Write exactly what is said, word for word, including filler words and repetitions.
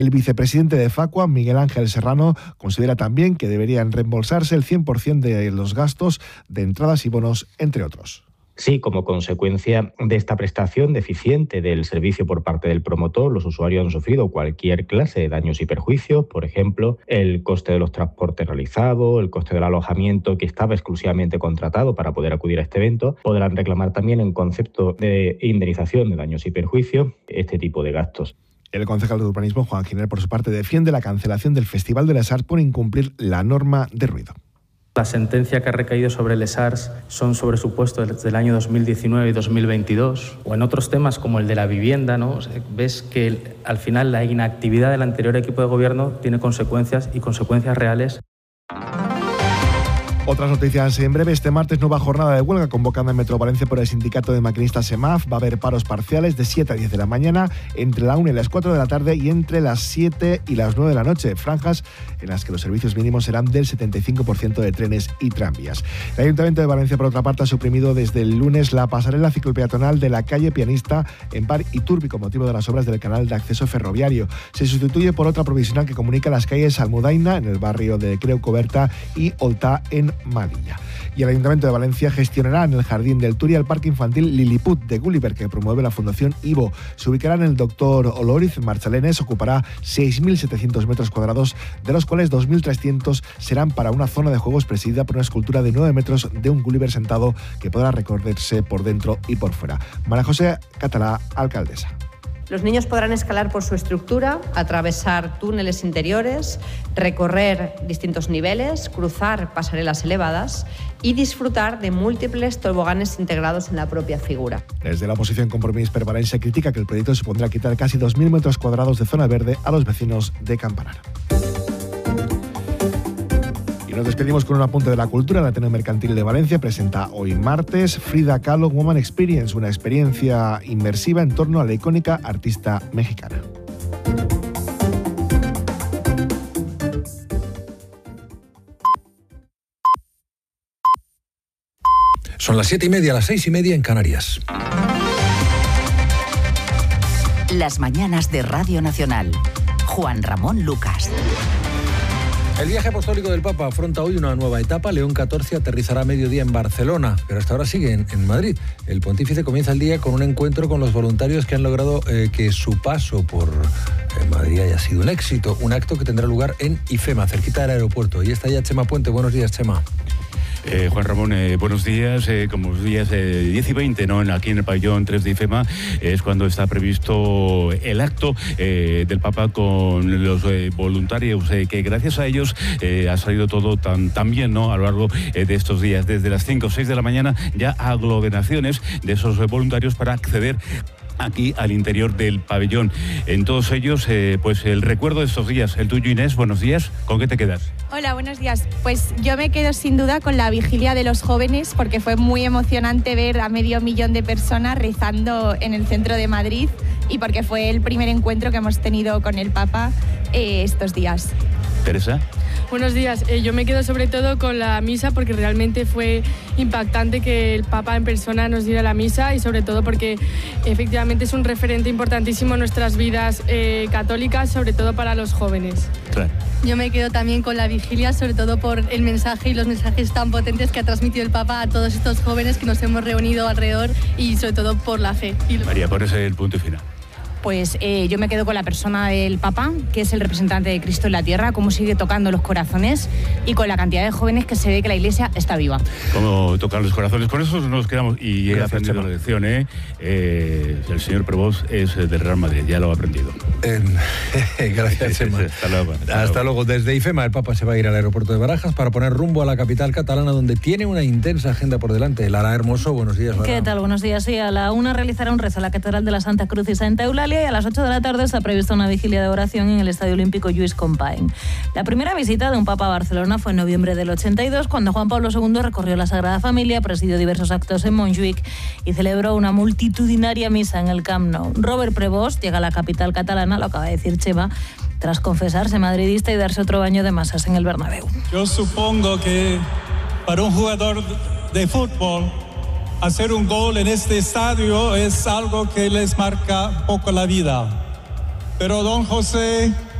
El vicepresidente de Facua, Miguel Ángel Serrano, considera también que deberían reembolsarse el cien por ciento de los gastos de entradas y bonos, entre otros. Sí, como consecuencia de esta prestación deficiente del servicio por parte del promotor, los usuarios han sufrido cualquier clase de daños y perjuicios, por ejemplo, el coste de los transportes realizados, el coste del alojamiento que estaba exclusivamente contratado para poder acudir a este evento. Podrán reclamar también en concepto de indemnización de daños y perjuicios este tipo de gastos. El concejal de urbanismo, Juan Giner, por su parte, defiende la cancelación del Festival de les Arts por incumplir la norma de ruido. La sentencia que ha recaído sobre les Arts son sobre supuestos desde el año dos mil diecinueve y dos mil veintidós, o en otros temas como el de la vivienda, ¿no? O sea, ves que el, al final la inactividad del anterior equipo de gobierno tiene consecuencias y consecuencias reales. Otras noticias en breve. Este martes, nueva jornada de huelga convocada en Metro Valencia por el sindicato de maquinistas SEMAF. Va a haber paros parciales de siete a diez de la mañana, entre la una y las cuatro de la tarde y entre las siete y las nueve de la noche. Franjas en las que los servicios mínimos serán del setenta y cinco por ciento de trenes y tranvías. El Ayuntamiento de Valencia, por otra parte, ha suprimido desde el lunes la pasarela ciclopeatonal de la calle Pianista en Bar Iturbi con motivo de las obras del canal de acceso ferroviario. Se sustituye por otra provisional que comunica las calles Almudaina, en el barrio de Creu-Coberta, y Oltá, en Madilla. Y el Ayuntamiento de Valencia gestionará en el Jardín del Turia el parque infantil Lilliput de Gulliver, que promueve la Fundación Ivo. Se ubicará en el Doctor Oloriz Marchalenes, ocupará seis mil setecientos metros cuadrados, de los cuales dos mil trescientos serán para una zona de juegos presidida por una escultura de nueve metros de un Gulliver sentado que podrá recorrerse por dentro y por fuera. María José Catalá, alcaldesa. Los niños podrán escalar por su estructura, atravesar túneles interiores, recorrer distintos niveles, cruzar pasarelas elevadas y disfrutar de múltiples toboganes integrados en la propia figura. Desde la oposición, Compromís per Valencia critica que el proyecto supondrá quitar casi dos mil metros cuadrados de zona verde a los vecinos de Campanar. Y nos despedimos con un apunte de la cultura. El Ateneo Mercantil de Valencia presenta hoy martes Frida Kahlo Woman Experience, una experiencia inmersiva en torno a la icónica artista mexicana. Son las siete y media, las seis y media en Canarias. Las mañanas de Radio Nacional. Juan Ramón Lucas. El viaje apostólico del Papa afronta hoy una nueva etapa. León catorce aterrizará a mediodía en Barcelona, pero hasta ahora sigue en, en Madrid. El pontífice comienza el día con un encuentro con los voluntarios que han logrado eh, que su paso por eh, Madrid haya sido un éxito. Un acto que tendrá lugar en IFEMA, cerquita del aeropuerto. Y está ya Chema Puente. Buenos días, Chema. Eh, Juan Ramón, eh, buenos días. Eh, como los días eh, diez y veinte, ¿no? Aquí en el pabellón tres de IFEMA eh, es cuando está previsto el acto eh, del Papa con los eh, voluntarios, eh, que gracias a ellos eh, ha salido todo tan, tan bien, ¿no? A lo largo eh, de estos días. Desde las cinco o seis de la mañana ya aglomeraciones de esos eh, voluntarios para acceder aquí al interior del pabellón. En todos ellos, eh, pues el recuerdo de estos días. El tuyo, Inés, buenos días. ¿Con qué te quedas? Hola, buenos días. Pues yo me quedo sin duda con la vigilia de los jóvenes, porque fue muy emocionante ver a medio millón de personas rezando en el centro de Madrid y porque fue el primer encuentro que hemos tenido con el Papa eh, estos días. Teresa. Buenos días. Eh, yo me quedo sobre todo con la misa porque realmente fue impactante que el Papa en persona nos diera la misa y sobre todo porque efectivamente es un referente importantísimo en nuestras vidas eh, católicas, sobre todo para los jóvenes. Claro. Yo me quedo también con la vigilia, sobre todo por el mensaje y los mensajes tan potentes que ha transmitido el Papa a todos estos jóvenes que nos hemos reunido alrededor y sobre todo por la fe. María, pones el punto y final. Pues eh, yo me quedo con la persona del Papa, que es el representante de Cristo en la tierra, cómo sigue tocando los corazones y con la cantidad de jóvenes que se ve que la Iglesia está viva. Cómo tocar los corazones. Con eso nos quedamos y he aprendido la lección, ¿eh? ¿eh? El señor Prevost es del Real Madrid, ya lo ha aprendido. Eh, gracias, Chema. Hasta luego. Hasta, hasta luego. Desde IFEMA el Papa se va a ir al aeropuerto de Barajas para poner rumbo a la capital catalana, donde tiene una intensa agenda por delante. Lara Hermoso, buenos días, Lara. ¿Qué tal? Buenos días. Sí, a la una realizará un rezo a la Catedral de la Santa Cruz y Santa Eulalia, y a las ocho de la tarde está prevista una vigilia de oración en el Estadio Olímpico Lluís Companys. La primera visita de un Papa a Barcelona fue en noviembre del ochenta y dos, cuando Juan Pablo segundo recorrió la Sagrada Familia, presidió diversos actos en Montjuïc y celebró una multitudinaria misa en el Camp Nou. Robert Prevost llega a la capital catalana, lo acaba de decir Chema, tras confesarse madridista y darse otro baño de masas en el Bernabéu. Yo supongo que para un jugador de fútbol hacer un gol en este estadio es algo que les marca un poco la vida. pero don José